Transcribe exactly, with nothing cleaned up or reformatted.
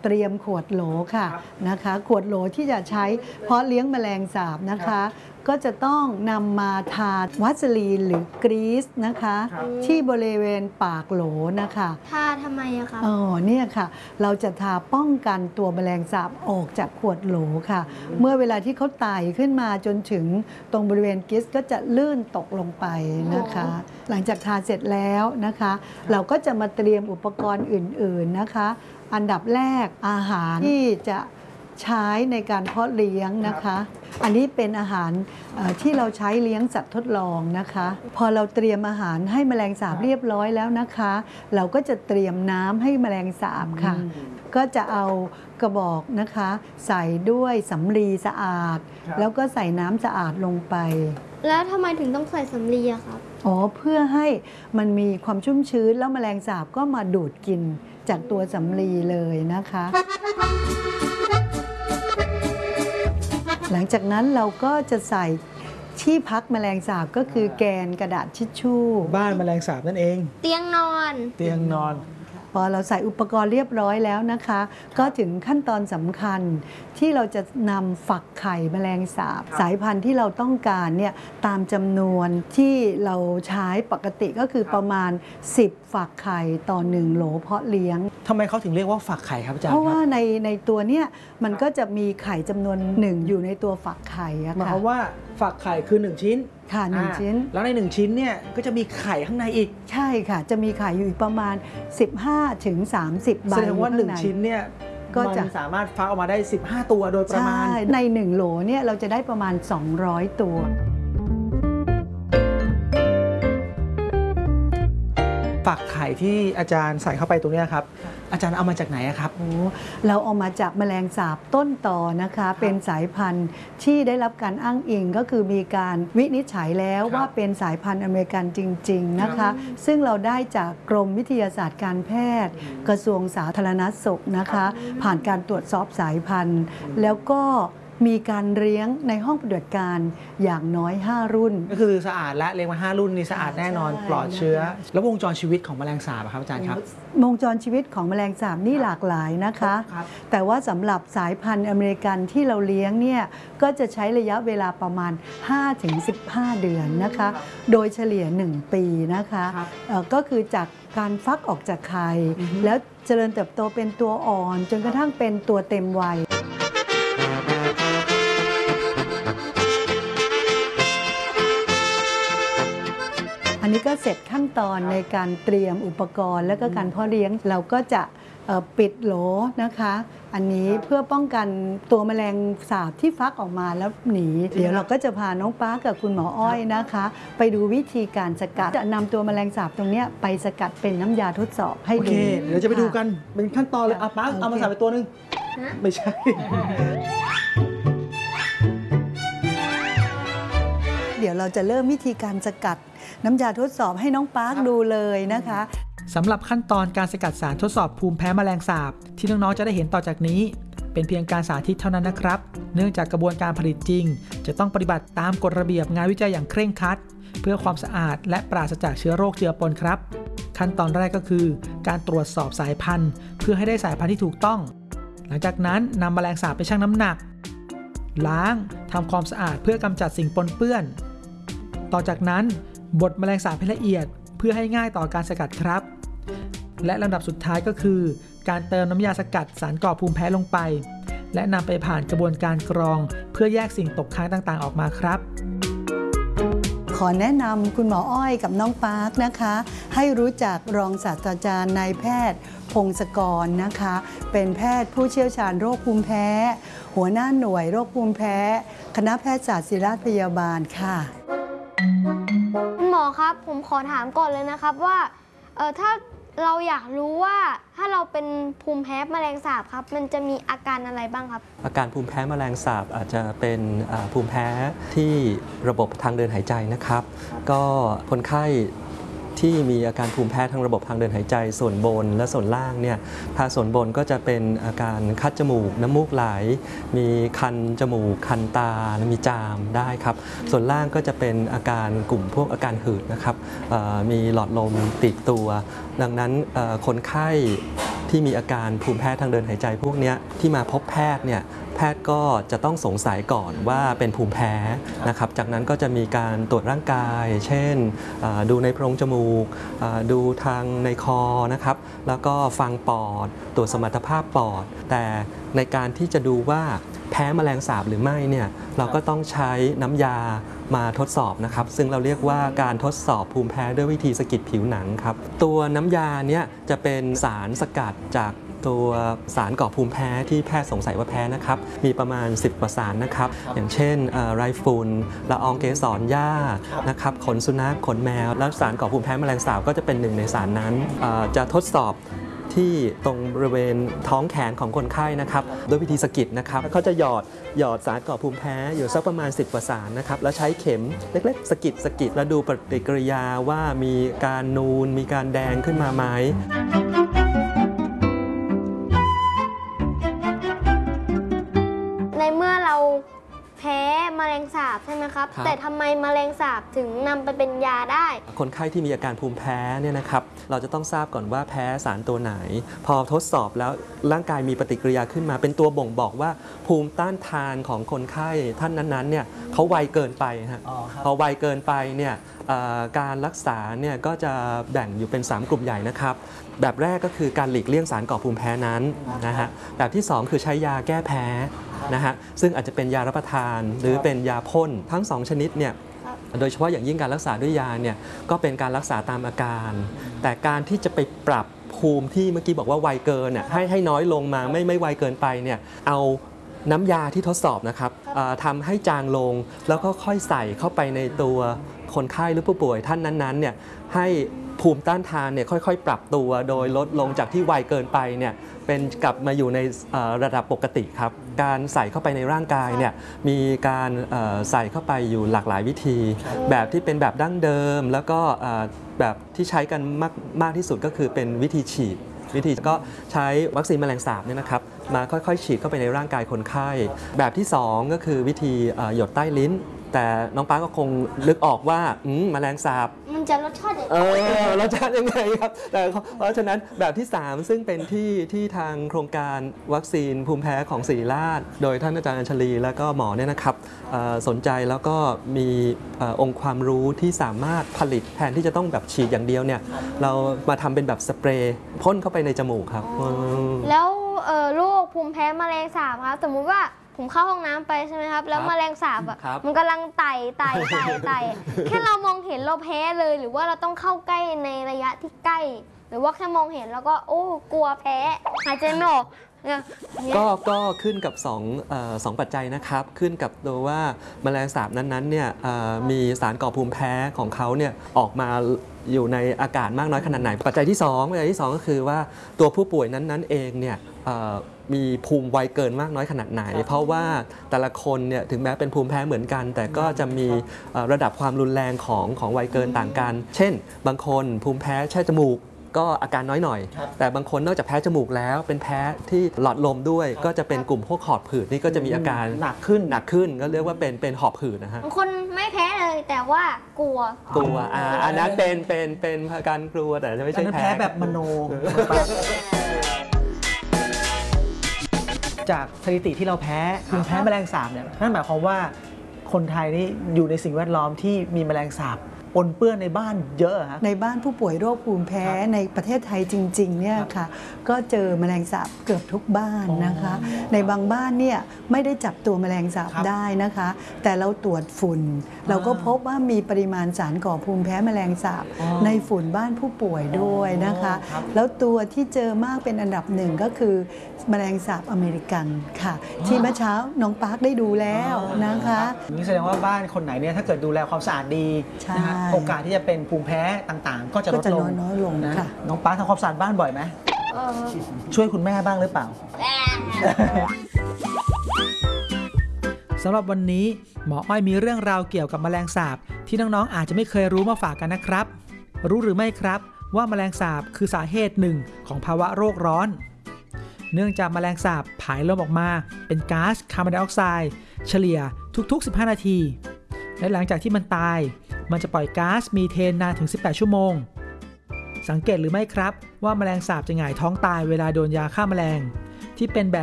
เตรียมขวดโหลค่ะนะคะขวดโหลที่จะใช้เพาะเลี้ยงแมลงสาบนะคะก็จะต้องนำมาทาวัสลีนหรือกรีซนะคะที่บริเวณปากโหลนะคะทาทำไมอะคะอ๋อเนี่ยค่ะเราจะทาป้องกันตัวแมลงสาบออกจากขวดโหลค่ะเมื่อเวลาที่เขาไต่ขึ้นมาจนถึงตรงบริเวณกรีซก็จะลื่นตกลงไปนะคะหลังจากทาเสร็จแล้วนะคะเราก็จะมาเตรียมอุปกรณ์อื่นๆนะคะอันดับแรกอาหารที่จะใช้ในการเพาะเลี้ยงนะคะอันนี้เป็นอาหารที่เราใช้เลี้ยงสัตว์ทดลองนะคะพอเราเตรียมอาหารให้แมลงสาบเรียบร้อยแล้วนะคะเราก็จะเตรียมน้ำให้แมลงสาบค่ะก็จะเอากระบอกนะคะใส่ด้วยสำลีสะอาดแล้วก็ใส่น้ำสะอาดลงไปแล้วทำไมถึงต้องใส่สำลีอะครับอ๋อเพื่อให้มันมีความชุ่มชื้นแล้วแมลงสาบก็มาดูดกินจากตัวสำลีเลยนะคะหลังจากนั้นเราก็จะใส่ที่พักแมลงสาบก็คือแกนกระดาษทิชชู่บ้านแมลงสาบนั่นเองเตียงนอนเตียงนอนพอเราใส่อุปกรณ์เรียบร้อยแล้วนะคะก็ถึงขั้นตอนสำคัญที่เราจะนำฝักไข่แมลงสาบสายพันธุ์ที่เราต้องการเนี่ยตามจำนวนที่เราใช้ปกติก็คือประมาณสิบฝักไข่ต่อหนึ่งโหลเพาะเลี้ยงทำไมเขาถึงเรียกว่าฝักไข่ครับอาจารย์เพราะว่าในในตัวเนี้ยมันก็จะมีไข่จำนวนหนึ่งอยู่ในตัวฝักไข่อะค่ะหมายความว่าฝักไข่คือหนึ่งชิ้นค่ะหนึ่งชิ้นแล้วในหนึ่งชิ้นเนี่ยก็จะมีไข่ข้างในอีกใช่ค่ะจะมีไข่อยู่อีกประมาณ สิบห้าถึงสามสิบ ใบแสดงว่าหนึ่งชิ้นเนี่ยก็จะสามารถฟักออกมาได้สิบห้าตัวโดยประมาณในหนึ่งโหลเนี่ยเราจะได้ประมาณสองร้อยตัวฝักไข่ที่อาจารย์ใส่เข้าไปตรงนี้ครับอาจารย์เอามาจากไหนครับโอ้เราเอามาจากแมลงสาบต้นตอนะคะเป็นสายพันธุ์ที่ได้รับการอ้างอิงก็คือมีการวินิจฉัยแล้วว่าเป็นสายพันธุ์อเมริกันจริงๆนะคะซึ่งเราได้จากกรมวิทยาศาสตร์การแพทย์กระทรวงสาธารณสุขนะคะผ่านการตรวจสอบสายพันธุ์แล้วก็มีการเลี้ยงในห้องปฏิบัติการอย่างน้อยห้ารุ่นก็คือสะอาดและเลี้ยงมาห้ารุ่นนี่สะอาดแน่นอนปลอดเชื้อแล้ววงจรชีวิตของแมลงสาบครับอาจารย์ครับวงจรชีวิตของแมลงสาบนี่หลากหลายนะคะแต่ว่าสำหรับสายพันธุ์อเมริกันที่เราเลี้ยงเนี่ยก็จะใช้ระยะเวลาประมาณ ห้าถึงสิบห้า เดือนนะคะโดยเฉลี่ยหนึ่งปีนะคะก็คือจากการฟักออกจากไข่แล้วเจริญเติบโตเป็นตัวอ่อนจนกระทั่งเป็นตัวเต็มวัยอันนี้ก็เสร็จขั้นตอนในการเตรียมอุปกรณ์และก็การเพาะเลี้ยงเราก็จะปิดโหลนะคะอันนี้เพื่อป้องกันตัวแมลงสาบที่ฟักออกมาแล้วหนีเดี๋ยวเราก็จะพาน้องป้ากับคุณหมออ้อยนะคะไปดูวิธีการสกัดจะนำตัวแมลงสาบตรงนี้ไปสกัดเป็นน้ำยาทดสอบให้ดูโอเคเดี๋ยวจะไปดูกันเป็นขั้นตอนเลยอ่ะป้าเอามาใส่ไปตัวนึงไม่ใช่เดี๋ยวเราจะเริ่มวิธีการสกัดน้ำยาทดสอบให้น้องปาร์คดูเลยนะคะสำหรับขั้นตอนการสกัดสารทดสอบภูมิแพ้แมลงสาบที่น้องๆจะได้เห็นต่อจากนี้เป็นเพียงการสาธิตเท่านั้นนะครับเนื่องจากกระบวนการผลิตจริงจะต้องปฏิบัติตามกฎระเบียบงานวิจัยอย่างเคร่งครัดเพื่อความสะอาดและปราศจากเชื้อโรคเจือปนครับขั้นตอนแรกก็คือการตรวจสอบสายพันธุ์เพื่อให้ได้สายพันธุ์ที่ถูกต้องหลังจากนั้นนำแมลงสาบไปชั่งน้ำหนักล้างทำความสะอาดเพื่อกำจัดสิ่งปนเปื้อนต่อจากนั้นบดแมลงสาบให้ละเอียดเพื่อให้ง่ายต่อการสกัดครับและลำดับสุดท้ายก็คือการเติมน้ำยาสกัดสารก่อภูมิแพ้ลงไปและนำไปผ่านกระบวนการกรองเพื่อแยกสิ่งตกค้างต่างๆออกมาครับขอแนะนำคุณหมออ้อยกับน้องปาร์คนะคะให้รู้จักรองศาสตราจารย์นายแพทย์พงศกรนะคะเป็นแพทย์ผู้เชี่ยวชาญโรคภูมิแพ้หัวหน้าหน่วยโรคภูมิแพ้คณะแพทยศาสตร์ศิริราชพยาบาลค่ะคุณหมอครับผมขอถามก่อนเลยนะครับว่าเออถ้าเราอยากรู้ว่าถ้าเราเป็นภูมิแพ้แมลงสาบครับมันจะมีอาการอะไรบ้างครับอาการภูมิแพ้แมลงสาบอาจจะเป็นภูมิแพ้ที่ระบบทางเดินหายใจนะครับก็คนไข้ที่มีอาการภูมิแพ้ทางระบบทางเดินหายใจส่วนบนและส่วนล่างเนี่ยถ้าส่วนบนก็จะเป็นอาการคัดจมูกน้ำมูกไหลมีคันจมูกคันตาและมีจามได้ครับส่วนล่างก็จะเป็นอาการกลุ่มพวกอาการหืดนะครับมีหลอดลมตีบตัวดังนั้นคนไข้ที่มีอาการภูมิแพ้ทางเดินหายใจพวกนี้ที่มาพบแพทย์เนี่ยแพทย์ก็จะต้องสงสัยก่อนว่าเป็นภูมิแพ้นะครับจากนั้นก็จะมีการตรวจร่างกาย เช่นดูในโพรงจมูกดูทางในคอนะครับแล้วก็ฟังปอดตรวจสมรรถภาพปอดแต่ในการที่จะดูว่าแพ้แมลงสาบหรือไม่เนี่ยเราก็ต้องใช้น้ำยามาทดสอบนะครับซึ่งเราเรียกว่าการทดสอบภูมิแพ้ด้วยวิธีสะกิดผิวหนังครับตัวน้ำยาเนี่ยจะเป็นสารสกัดจากตัวสารก่อภูมิแพ้ที่แพทย์สงสัยว่าแพ้นะครับมีประมาณสิบกว่าสารนะครับอย่างเช่นไรฝุ่นละอองเกสรหญ้านะครับขนสุนัขขนแมวแล้วสารก่อภูมิแพ้แมลงสาบก็จะเป็นหนึ่งในสารนั้นจะทดสอบที่ตรงบริเวณท้องแขนของคนไข้นะครับด้วยวิธีสะกิดนะครับเขาจะหยอดหยอดสารก่อภูมิแพ้อยู่สักประมาณสิบกว่าสารนะครับแล้วใช้เข็มเล็กๆสะกิดสะกิดแล้วดูปฏิกิริยาว่ามีการนูนมีการแดงขึ้นมาไหมในเมื่อเราแพ้แมลงสาบใช่ไหมครับแต่ทำไมแมลงสาบถึงนำไปเป็นยาได้คนไข้ที่มีอาการภูมิแพ้เนี่ยนะครับเราจะต้องทราบก่อนว่าแพ้สารตัวไหนพอทดสอบแล้วร่างกายมีปฏิกิริยาขึ้นมาเป็นตัวบ่งบอกว่าภูมิต้านทานของคนไข้ท่านนั้นๆเนี่ยเขาไวเกินไปฮะพอไวเกินไปเนี่ยการรักษาเนี่ยก็จะแบ่งอยู่เป็นสามกลุ่มใหญ่นะครับแบบแรกก็คือการหลีกเลี่ยงสารก่อภูมิแพ้นั้นนะฮะแบบที่สองคือใช้ยาแก้แพ้นะฮะซึ่งอาจจะเป็นยารับประทานหรือเป็นยาพ่นทั้งสองชนิดเนี่ยโดยเฉพาะอย่างยิ่งการรักษาด้วยยาเนี่ยก็เป็นการรักษาตามอาการแต่การที่จะไปปรับภูมิที่เมื่อกี้บอกว่าไวเกินน่ะให้ให้น้อยลงมาไม่ไม่ไวเกินไปเนี่ยเอาน้ำยาที่ทดสอบนะครับทำให้จางลงแล้วก็ค่อยใส่เข้าไปในตัวคนไข้หรือผู้ป่วยท่านนั้นๆเนี่ยให้ภูมิต้านทานเนี่ยค่อยๆปรับตัวโดยลดลงจากที่ไวเกินไปเนี่ยเป็นกลับมาอยู่ในระดับปกติครับการใส่เข้าไปในร่างกายเนี่ยมีการใส่เข้าไปอยู่หลากหลายวิธีแบบที่เป็นแบบดั้งเดิมแล้วก็แบบที่ใช้กันมากมากที่สุดก็คือเป็นวิธีฉีดวิธีก็ใช้วัคซีนแมลงสาบเนี่ยนะครับมาค่อยๆฉีดเข้าไปในร่างกายคนไข้แบบที่สองก็คือวิธีหยดใต้ลิ้นแต่น้องป้าก็คงนึกออกว่าแมลงสาบมันจะรสชาติยังไงเออรสชาติยังไงครับแต่เพราะฉะนั้นแบบที่สามซึ่งเป็นที่ที่ทางโครงการวัคซีนภูมิแพ้ของศิริราชโดยท่านอาจารย์อัญชลีแล้วก็หมอเนี่ยนะครับสนใจแล้วก็มีองค์ความรู้ที่สามารถผลิตแทนที่จะต้องแบบฉีดอย่างเดียวเนี่ยเรามาทำเป็นแบบสเปรย์พ่นเข้าไปในจมูกครับแล้วโรคภูมิแพ้แมลงสาบครับสมมุติว่าผมเข้าห้องน้ำไปใช่ไหมครับแล้วแมลงสาบอ่ะมันกำลังไต่ไต่ไต่ไต่แค่เรามองเห็นเราแพ้เลยหรือว่าเราต้องเข้าใกล้ในระยะที่ใกล้หรือว่าแค่มองเห็นแล้วก็โอ้กลัวแพ้หายใจไม่ออกก็ก็ขึ้นกับสองเอ่อสองปัจจัยนะครับขึ้นกับตัวว่าแมลงสาบนั้นๆเนี่ยมีสารก่อภูมิแพ้ของเขาเนี่ยออกมาอยู่ในอากาศมากน้อยขนาดไหนปัจจัยที่สองปัจจัยที่สองก็คือว่าตัวผู้ป่วยนั้นๆเองเนี่ยมีภูมิไวเกินมากน้อยขนาดไหนเพราะว่าแต่ละคนเนี่ยถึงแม้เป็นภูมิแพ้เหมือนกันแต่ก็จะมีระดับความรุนแรงของของไวเกินต่างกันเช่นบางคนภูมิแพ้แช่จมูกก็อาการน้อยหน่อยแต่บางคนนอกจากแพ้จมูกแล้วเป็นแพ้ที่หลอดลมด้วยก็จะเป็นกลุ่มพวกหอบหืดนี่ก็จะมีอาการหนักขึ้นหนักขึ้นก็เรียกว่าเป็นเป็นหอบหืดนะฮะบางคนไม่แพ้เลยแต่ว่ากลัวกลัวอ่าอันนั้นเป็นเป็นเป็นอาการกลัวแต่ไม่ใช่แพ้แบบมโนจากสถิติที่เราแพ้ภูมิแพ้แมลงสาบเนี่ยนั่นหมายความว่าคนไทยนี่อยู่ในสิ่งแวดล้อมที่มีแมลงสาบปนเปื้อนในบ้านเยอะฮะในบ้านผู้ป่วยโรคภูมิแพ้ในประเทศไทยจริงๆเนี่ยค่ะก็เจอแมลงสาบเกือบทุกบ้านนะคะในบางบ้านเนี่ยไม่ได้จับตัวแมลงสาบได้นะคะแต่เราตรวจฝุ่นเราก็พบว่ามีปริมาณสารก่อภูมิแพ้แมลงสาบในฝุ่นบ้านผู้ป่วยด้วยนะคะแล้วตัวที่เจอมากเป็นอันดับหนึ่งก็คือแมลงสาบอเมริกันค่ะที่เมื่อเช้าน้องปาร์คได้ดูแล้วนะคะนี่แสดงว่าบ้านคนไหนเนี่ยถ้าเกิดดูแลความสะอาดดีนะโอกาสที่จะเป็นภูมิแพ้ต่างๆก็จะลดลงน้อยลงนะน้องปาร์คทำความสะอาดบ้านบ่อยไหมช่วยคุณแม่บ้างหรือเปล่าสำหรับวันนี้หมออ้อยมีเรื่องราวเกี่ยวกับแมลงสาบที่น้องๆอาจจะไม่เคยรู้มาฝากกันนะครับรู้หรือไม่ครับว่าแมลงสาบคือสาเหตุหนึ่งของภาวะโรคร้อนเนื่องจากแมลงสาบผายลมออกมาเป็นก๊าซคาร์บอนไดออกไซด์เฉลี่ยทุกๆสิบห้านาทีและหลังจากที่มันตายมันจะปล่อยก๊าซมีเทนนานถึงสิบแปดชั่วโมงสังเกตหรือไม่ครับว่าว่าแมลงสาบจะหงายท้องตายเวลาโดนยาฆ่าแมลงที่เป็นแบบ